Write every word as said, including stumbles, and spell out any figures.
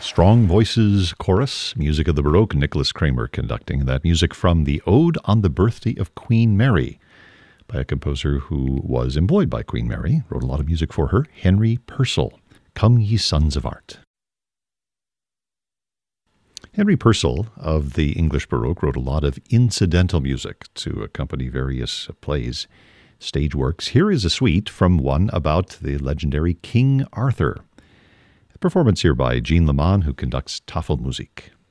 Strong Voices Chorus, music of the Baroque, Nicholas Kramer conducting that music from the Ode on the Birthday of Queen Mary by a composer who was employed by Queen Mary, wrote a lot of music for her, Henry Purcell. Come Ye Sons of Art. Henry Purcell of the English Baroque wrote a lot of incidental music to accompany various plays, stage works. Here is a suite from one about the legendary King Arthur. A performance here by Jean Leman, who conducts Tafelmusik.